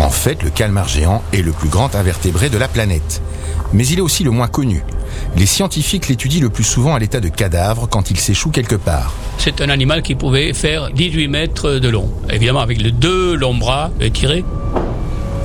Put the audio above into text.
En fait, le calmar géant est le plus grand invertébré de la planète. Mais il est aussi le moins connu. Les scientifiques l'étudient le plus souvent à l'état de cadavre quand il s'échoue quelque part. C'est un animal qui pouvait faire 18 mètres de long. Évidemment, avec les 2 longs bras étirés.